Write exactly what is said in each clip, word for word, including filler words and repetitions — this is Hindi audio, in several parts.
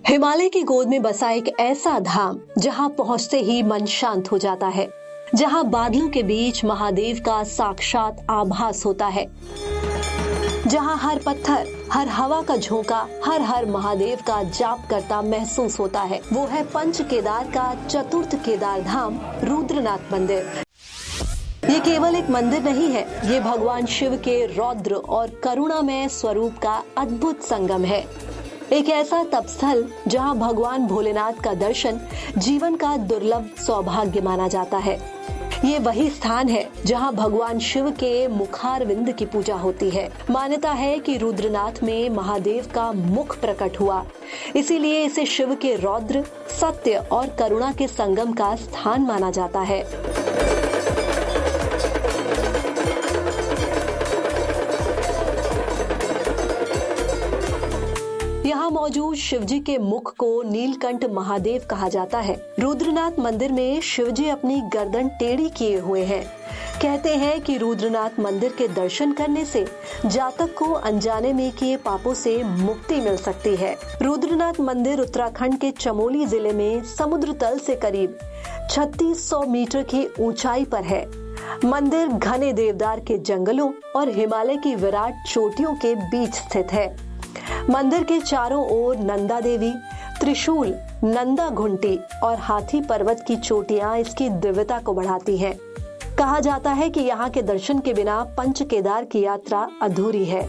हिमालय की गोद में बसा एक ऐसा धाम जहां पहुंचते ही मन शांत हो जाता है, जहां बादलों के बीच महादेव का साक्षात आभास होता है, जहां हर पत्थर, हर हवा का झोंका, हर हर महादेव का जाप करता महसूस होता है। वो है पंच केदार का चतुर्थ केदार धाम रुद्रनाथ मंदिर। ये केवल एक मंदिर नहीं है, ये भगवान शिव के रौद्र और करुणामय स्वरूप का अद्भुत संगम है। एक ऐसा तपस्थल जहां भगवान भोलेनाथ का दर्शन जीवन का दुर्लभ सौभाग्य माना जाता है। ये वही स्थान है जहां भगवान शिव के मुखारविंद की पूजा होती है। मान्यता है कि रुद्रनाथ में महादेव का मुख प्रकट हुआ, इसीलिए इसे शिव के रौद्र, सत्य और करुणा के संगम का स्थान माना जाता है। यहाँ मौजूद शिवजी के मुख को नीलकंठ महादेव कहा जाता है। रुद्रनाथ मंदिर में शिवजी अपनी गर्दन टेढ़ी किए हुए हैं। कहते हैं कि रुद्रनाथ मंदिर के दर्शन करने से जातक को अनजाने में किए पापों से मुक्ति मिल सकती है। रुद्रनाथ मंदिर उत्तराखंड के चमोली जिले में समुद्र तल से करीब छत्तीस सौ मीटर की ऊंचाई पर है। मंदिर घने देवदार के जंगलों और हिमालय की विराट चोटियों के बीच स्थित है। मंदिर के चारों ओर नंदा देवी, त्रिशूल, नंदा घुंटी और हाथी पर्वत की चोटियां इसकी दिव्यता को बढ़ाती हैं। कहा जाता है कि यहाँ के दर्शन के बिना पंच केदार की यात्रा अधूरी है।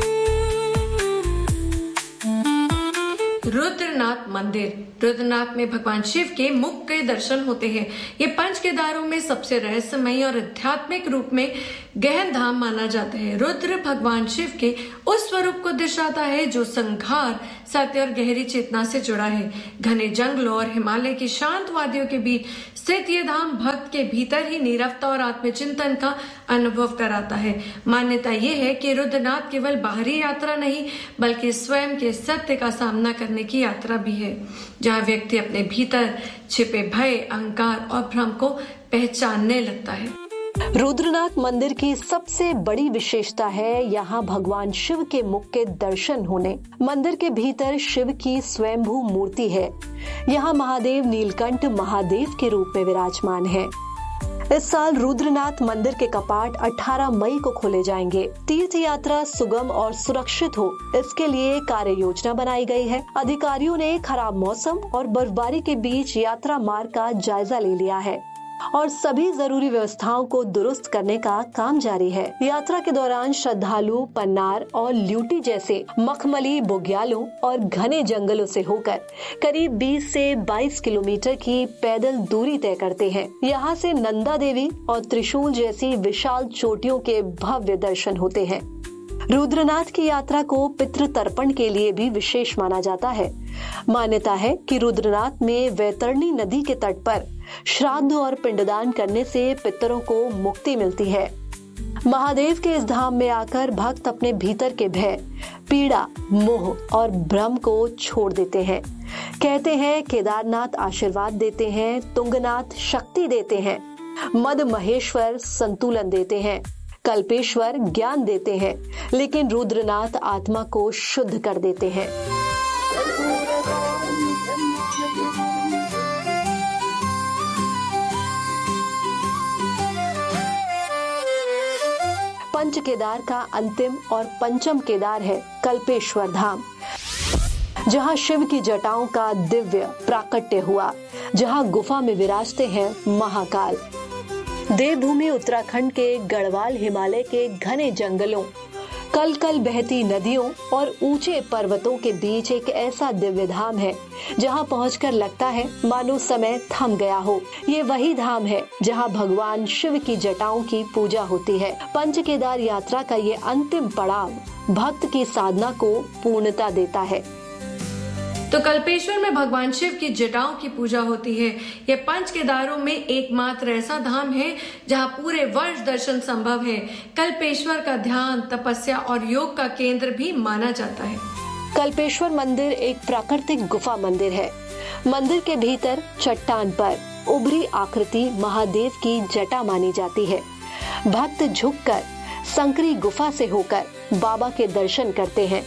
रुद्रनाथ मंदिर। रुद्रनाथ में भगवान शिव के मुख के दर्शन होते हैं। ये पंच केदारों में सबसे रहस्यमयी और आध्यात्मिक रूप में गहन धाम माना जाता है। रुद्र भगवान शिव के उस स्वरूप को दर्शाता है जो संघार, सत्य और गहरी चेतना से जुड़ा है। घने जंगलों और हिमालय की शांत वादियों के बीच स्थित ये धाम भक्त के भीतर ही नीरवता और आत्मचिंतन का अनुभव कराता है। मान्यता ये है कि रुद्रनाथ केवल बाहरी यात्रा नहीं, बल्कि स्वयं के सत्य का सामना करने की यात्रा भी है, जहाँ व्यक्ति अपने भीतर छिपे भय, अहंकार और भ्रम को पहचानने लगता है। रुद्रनाथ मंदिर की सबसे बड़ी विशेषता है यहाँ भगवान शिव के मुख के दर्शन होने। मंदिर के भीतर शिव की स्वयंभू मूर्ति है। यहाँ महादेव नीलकंठ महादेव के रूप में विराजमान है। इस साल रुद्रनाथ मंदिर के कपाट अठारह मई को खोले जाएंगे। तीर्थ यात्रा सुगम और सुरक्षित हो, इसके लिए कार्य योजना बनाई गई है। अधिकारियों ने खराब मौसम और बर्फबारी के बीच यात्रा मार्ग का जायजा ले लिया है और सभी जरूरी व्यवस्थाओं को दुरुस्त करने का काम जारी है। यात्रा के दौरान श्रद्धालु पन्नार और ल्यूटी जैसे मखमली बुग्यालों और घने जंगलों से होकर करीब बीस से बाईस किलोमीटर की पैदल दूरी तय करते हैं। यहाँ से नंदा देवी और त्रिशूल जैसी विशाल चोटियों के भव्य दर्शन होते हैं। रुद्रनाथ की यात्रा को पितृ तर्पण के लिए भी विशेष माना जाता है। मान्यता है कि रुद्रनाथ में वैतरणी नदी के तट पर श्राद्ध और पिंडदान करने से पितरों को मुक्ति मिलती है। महादेव के इस धाम में आकर भक्त अपने भीतर के भय, पीड़ा, मोह और भ्रम को छोड़ देते हैं। कहते हैं केदारनाथ आशीर्वाद देते हैं, तुंगनाथ शक्ति देते हैं, मद महेश्वर संतुलन देते हैं, कल्पेश्वर ज्ञान देते हैं, लेकिन रुद्रनाथ आत्मा को शुद्ध कर देते हैं। पंच केदार का अंतिम और पंचम केदार है कल्पेश्वर धाम, जहां शिव की जटाओं का दिव्य प्राकट्य हुआ, जहां गुफा में विराजते हैं महाकाल। देवभूमि उत्तराखंड के गढ़वाल हिमालय के घने जंगलों, कल कल बहती नदियों और ऊंचे पर्वतों के बीच एक ऐसा दिव्य धाम है जहां पहुंचकर लगता है मानो समय थम गया हो। ये वही धाम है जहां भगवान शिव की जटाओं की पूजा होती है। पंच केदार यात्रा का ये अंतिम पड़ाव भक्त की साधना को पूर्णता देता है। तो कल्पेश्वर में भगवान शिव की जटाओं की पूजा होती है। ये पंच केदारों में एकमात्र ऐसा धाम है जहां पूरे वर्ष दर्शन संभव है। कल्पेश्वर का ध्यान, तपस्या और योग का केंद्र भी माना जाता है। कल्पेश्वर मंदिर एक प्राकृतिक गुफा मंदिर है। मंदिर के भीतर चट्टान पर उभरी आकृति महादेव की जटा मानी जाती है। भक्त झुककर संकरी गुफा से होकर बाबा के दर्शन करते हैं।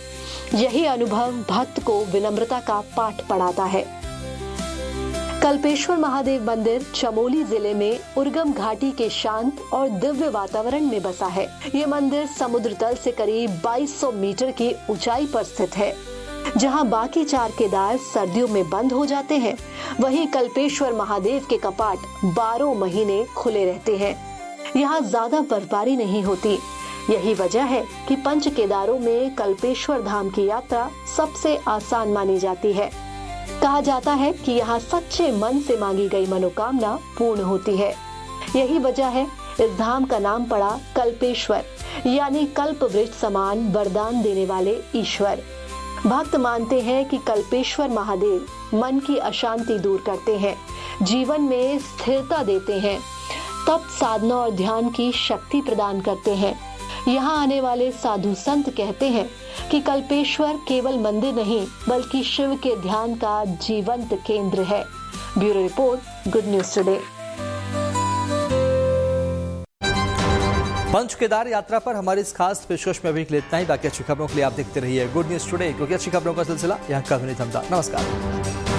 यही अनुभव भक्त को विनम्रता का पाठ पढ़ाता है। कल्पेश्वर महादेव मंदिर चमोली जिले में उर्गम घाटी के शांत और दिव्य वातावरण में बसा है। ये मंदिर समुद्र तल से करीब बाईस सौ मीटर की ऊंचाई पर स्थित है। जहां बाकी चार केदार सर्दियों में बंद हो जाते हैं, वहीं कल्पेश्वर महादेव के कपाट बारह महीने खुले रहते हैं। यहाँ ज्यादा बर्फबारी नहीं होती। यही वजह है कि पंच केदारों में कल्पेश्वर धाम की यात्रा सबसे आसान मानी जाती है। कहा जाता है कि यहाँ सच्चे मन से मांगी गई मनोकामना पूर्ण होती है। यही वजह है इस धाम का नाम पड़ा कल्पेश्वर, यानी कल्प वृक्ष समान वरदान देने वाले ईश्वर। भक्त मानते हैं कि कल्पेश्वर महादेव मन की अशांति दूर करते हैं, जीवन में स्थिरता देते हैं, तप साधना और ध्यान की शक्ति प्रदान करते हैं। यहाँ आने वाले साधु संत कहते हैं कि कल्पेश्वर केवल मंदिर नहीं बल्कि शिव के ध्यान का जीवंत केंद्र है। Bureau report, good news today. Panch Kedar यात्रा पर हमारी इस खास पेशकश में अभी के लिए इतना ही। बाकी अच्छी खबरों के लिए आप देखते रहिए गुड न्यूज टुडे, क्योंकि अच्छी खबरों का सिलसिला यहाँ कभी नहीं थमता। नमस्कार।